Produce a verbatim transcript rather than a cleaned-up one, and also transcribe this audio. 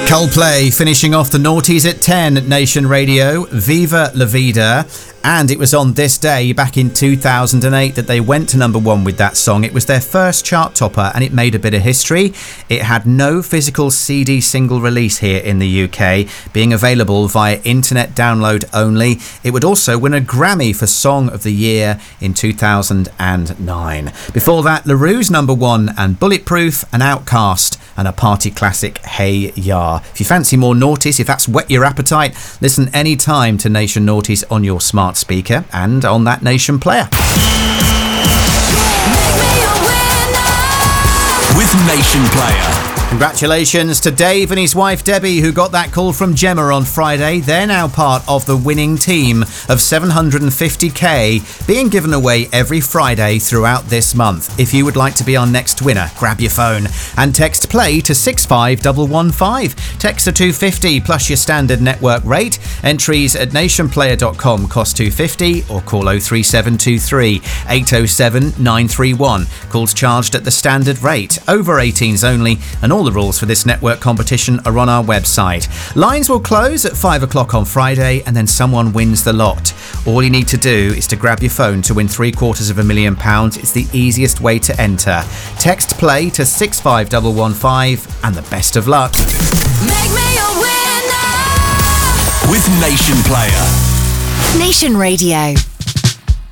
Coldplay finishing off the noughties at ten at Nation Radio, Viva La Vida. And it was on this day back in two thousand eight that they went to number one with that song. It was their first chart topper and it made a bit of history. It had no physical C D single release here in the U K, being available via internet download only. It would also win a Grammy for Song of the Year in two thousand nine. Before that, LaRue's number one and Bulletproof, an Outcast, and a party classic, Hey Ya. If you fancy more noughties, if that's whet your appetite, listen anytime to Nation Noughties on your smart speaker and on that Nation player. With Nation Player. Congratulations to Dave and his wife Debbie, who got that call from Gemma on Friday. They're now part of the winning team of seven hundred fifty k being given away every Friday throughout this month. If you would like to be our next winner, grab your phone and text play to six five one one five. Text to two fifty plus your standard network rate. Entries at nation player dot com cost two fifty or call oh three seven two three eight oh seven nine three one. Calls charged at the standard rate. Over eighteens only, and all the rules for this network competition are on our website. Lines will close at five o'clock on Friday and then someone wins the lot. All you need to do is to grab your phone to win three quarters of a million pounds. It's the easiest way to enter. Text play to six five one one five and the best of luck. Make me a winner with Nation Player. Nation Radio.